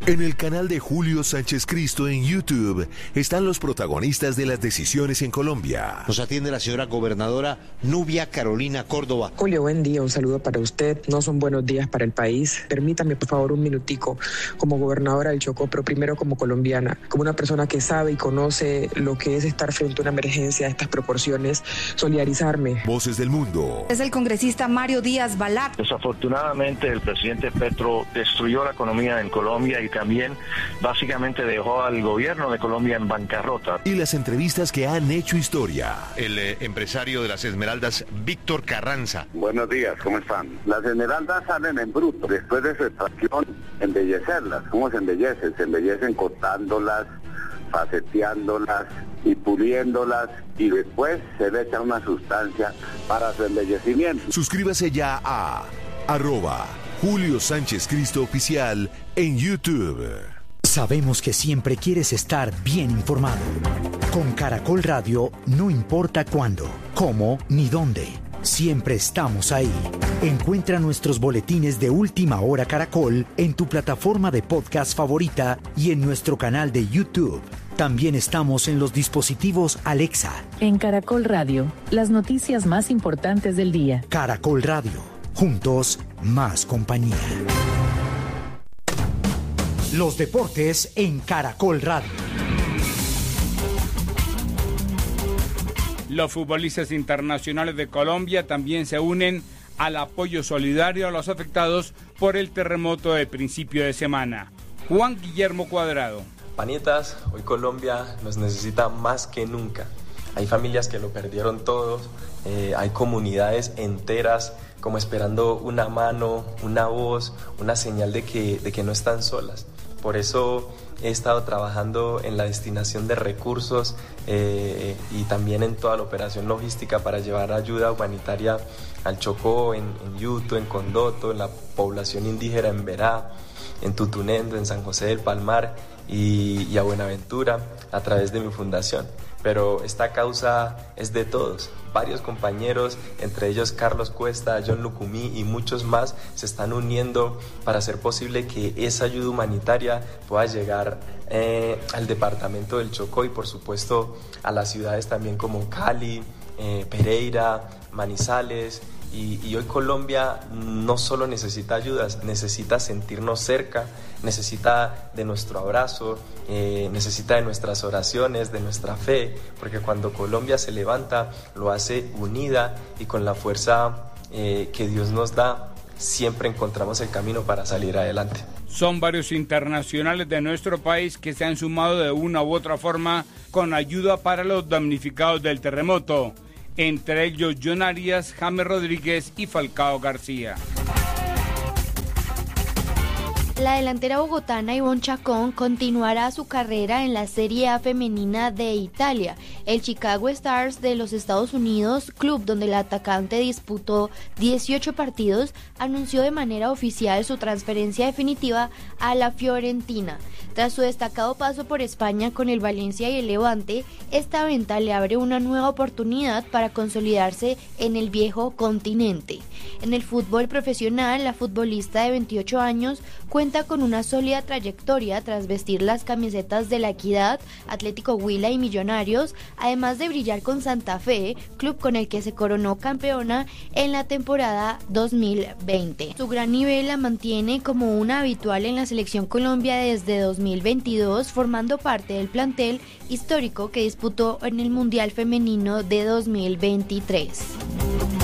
En el canal de Julio Sánchez Cristo en YouTube están los protagonistas de las decisiones en Colombia. Nos atiende la señora gobernadora Nubia Carolina Córdoba. Julio, buen día, un saludo para usted. No son buenos días para el país. Permítame, por favor, un minutico como gobernadora del Chocó, pero primero como colombiana, como una persona que sabe y conoce lo que es estar frente a una emergencia de estas proporciones, solidarizarme. Voces del mundo. Es el congresista Mario Díaz Balart. Desafortunadamente, el presidente Petro destruyó la economía en Colombia y también básicamente dejó al gobierno de Colombia en bancarrota. Y las entrevistas que han hecho historia. El empresario de las Esmeraldas, Víctor Carranza. Buenos días, ¿cómo están? Las esmeraldas salen en bruto, después de su extracción, embellecerlas. ¿Cómo se embellecen? Se embellecen cortándolas, faceteándolas y puliéndolas, y después se le echa una sustancia para su embellecimiento. Suscríbase ya a @Julio Sánchez Cristo Oficial en YouTube. Sabemos que siempre quieres estar bien informado. Con Caracol Radio, no importa cuándo, cómo ni dónde. Siempre estamos ahí. Encuentra nuestros boletines de Última Hora Caracol en tu plataforma de podcast favorita y en nuestro canal de YouTube. También estamos en los dispositivos Alexa. En Caracol Radio, las noticias más importantes del día. Caracol Radio. Juntos, más compañía. Los deportes en Caracol Radio. Los futbolistas internacionales de Colombia también se unen al apoyo solidario a los afectados por el terremoto de principio de semana. Juan Guillermo Cuadrado. Panitas, hoy Colombia nos necesita más que nunca. Hay familias que lo perdieron todo, hay comunidades enteras como esperando una mano, una voz, una señal de que no están solas. Por eso he estado trabajando en la destinación de recursos y también en toda la operación logística para llevar ayuda humanitaria al Chocó, en Yuto, en Condoto, en la población indígena en Berá, en Tutunendo, en San José del Palmar y a Buenaventura a través de mi fundación. Pero esta causa es de todos. Varios compañeros, entre ellos Carlos Cuesta, John Lucumí y muchos más, se están uniendo para hacer posible que esa ayuda humanitaria pueda llegar al departamento del Chocó y por supuesto a las ciudades también como Cali, Pereira, Manizales. Y hoy Colombia no solo necesita ayudas, necesita sentirnos cerca, necesita de nuestro abrazo, necesita de nuestras oraciones, de nuestra fe, porque cuando Colombia se levanta, lo hace unida y con la fuerza que Dios nos da, siempre encontramos el camino para salir adelante. Son varios internacionales de nuestro país que se han sumado de una u otra forma con ayuda para los damnificados del terremoto. Entre ellos John Arias, James Rodríguez y Falcao García. La delantera bogotana Ivonne Chacón continuará su carrera en la Serie A femenina de Italia. El Chicago Stars de los Estados Unidos, club donde la atacante disputó 18 partidos, anunció de manera oficial su transferencia definitiva a la Fiorentina. Tras su destacado paso por España con el Valencia y el Levante, esta venta le abre una nueva oportunidad para consolidarse en el viejo continente. En el fútbol profesional, la futbolista de 28 años cuenta con una sólida trayectoria tras vestir las camisetas de La Equidad, Atlético Huila y Millonarios, además de brillar con Santa Fe, club con el que se coronó campeona en la temporada 2020. Su gran nivel la mantiene como una habitual en la Selección Colombia desde 2022, formando parte del plantel histórico que disputó en el Mundial Femenino de 2023.